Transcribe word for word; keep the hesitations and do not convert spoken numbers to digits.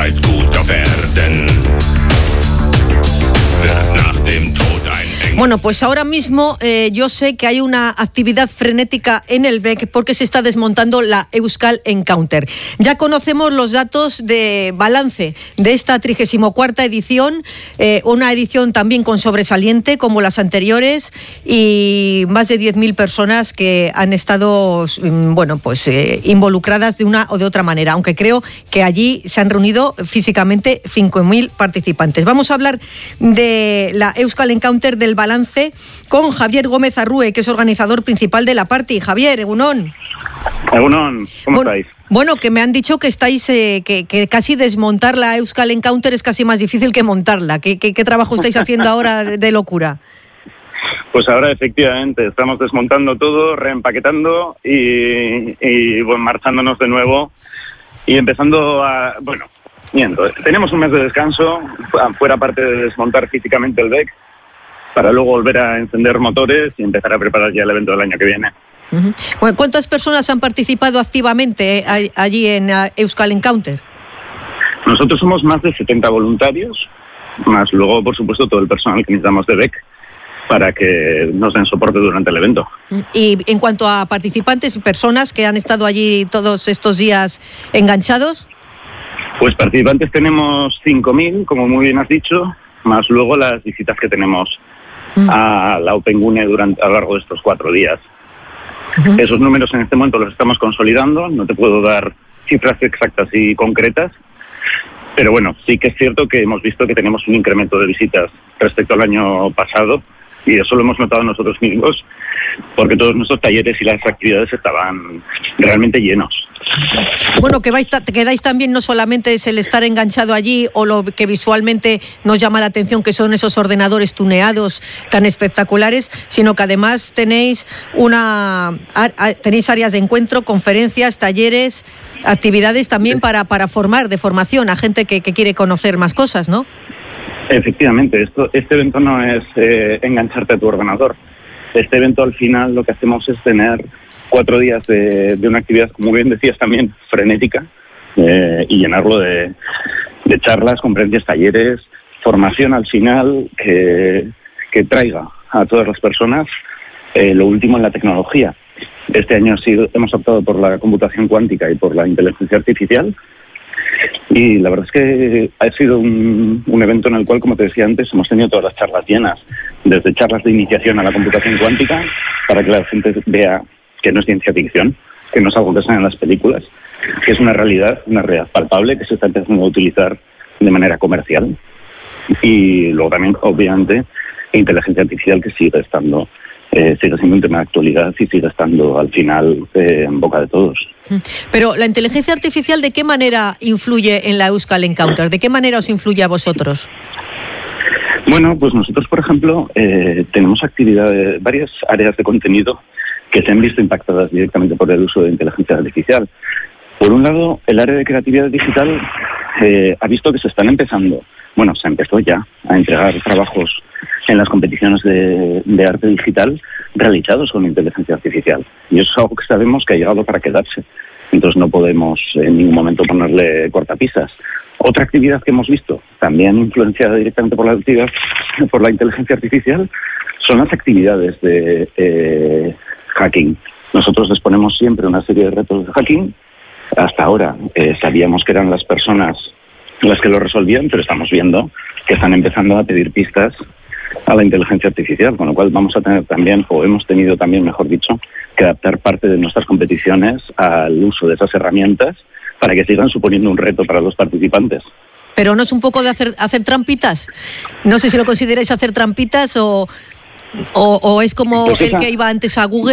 Zeit guter Werden. Wird nach dem Tod ein Engel. Bueno, pues ahora mismo eh, yo sé que hay una actividad frenética en el B E C porque se está desmontando la Euskal Encounter. Ya conocemos los datos de balance de esta trigésima cuarta edición, eh, una edición también con sobresaliente como las anteriores y más de diez mil personas que han estado bueno, pues, eh, involucradas de una o de otra manera, aunque creo que allí se han reunido físicamente cinco mil participantes. Vamos a hablar de la Euskal Encounter, del balance, con Javier Gómez Arrue, que es organizador principal de la party. Javier, egunon. Egunon, ¿cómo bueno, estáis? Bueno, que me han dicho que estáis, eh, que, que casi desmontar la Euskal Encounter es casi más difícil que montarla. ¿Qué, qué, qué trabajo estáis haciendo ahora de, de locura? Pues ahora efectivamente estamos desmontando todo, reempaquetando y, y bueno, marchándonos de nuevo y empezando a, bueno, miento, tenemos un mes de descanso, fuera parte de desmontar físicamente el B E C, para luego volver a encender motores y empezar a preparar ya el evento del año que viene. Uh-huh. Bueno, ¿cuántas personas han participado activamente eh, allí en uh, Euskal Encounter? Nosotros somos más de setenta voluntarios, más luego, por supuesto, todo el personal que necesitamos de B E C para que nos den soporte durante el evento. Y en cuanto a participantes y personas que han estado allí todos estos días enganchados. Pues participantes tenemos cinco mil, como muy bien has dicho, más luego las visitas que tenemos uh-huh. a la OpenGune durante a lo largo de estos cuatro días. Uh-huh. Esos números en este momento los estamos consolidando, no te puedo dar cifras exactas y concretas, pero bueno, sí que es cierto que hemos visto que tenemos un incremento de visitas respecto al año pasado, y eso lo hemos notado nosotros mismos, porque todos nuestros talleres y las actividades estaban realmente llenos. Bueno, que vais ta- quedáis también, no solamente es el estar enganchado allí o lo que visualmente nos llama la atención, que son esos ordenadores tuneados tan espectaculares, sino que además tenéis una a, a, tenéis áreas de encuentro, conferencias, talleres, actividades también para, para formar, de formación a gente que, que quiere conocer más cosas, ¿no? Efectivamente, esto, este evento no es eh, engancharte a tu ordenador. Este evento al final lo que hacemos es tener cuatro días de, de una actividad, como bien decías también, frenética, eh, y llenarlo de, de charlas, conferencias, talleres, formación al final que, que traiga a todas las personas eh, lo último en la tecnología. Este año ha sido, hemos optado por la computación cuántica y por la inteligencia artificial. Y la verdad es que ha sido un, un evento en el cual, como te decía antes, hemos tenido todas las charlas llenas, desde charlas de iniciación a la computación cuántica, para que la gente vea que no es ciencia ficción, que no es algo que sale en las películas, que es una realidad, una realidad palpable que se está empezando a utilizar de manera comercial. Y luego también, obviamente, inteligencia artificial, que sigue estando Eh, sigue siendo un tema de actualidad y sigue estando al final eh, en boca de todos. Pero la inteligencia artificial, ¿de qué manera influye en la Euskal Encounter? ¿De qué manera os influye a vosotros? Bueno, pues nosotros, por ejemplo, eh, tenemos actividades, varias áreas de contenido que se han visto impactadas directamente por el uso de inteligencia artificial. Por un lado, el área de creatividad digital eh, ha visto que se están empezando, bueno, se empezó ya a entregar trabajos en las competiciones de, de arte digital realizados con inteligencia artificial. Y eso es algo que sabemos que ha llegado para quedarse. Entonces no podemos en ningún momento ponerle cortapisas. Otra actividad que hemos visto, también influenciada directamente por la actividad, por la inteligencia artificial, son las actividades de eh, hacking. Nosotros les ponemos siempre una serie de retos de hacking. Hasta ahora eh, sabíamos que eran las personas las que lo resolvían, pero estamos viendo que están empezando a pedir pistas a la inteligencia artificial, con lo cual vamos a tener también, o hemos tenido también, mejor dicho, que adaptar parte de nuestras competiciones al uso de esas herramientas para que sigan suponiendo un reto para los participantes. Pero no es un poco de hacer hacer trampitas. No sé si lo consideráis hacer trampitas o, o, o es como pues esa... el que iba antes a Google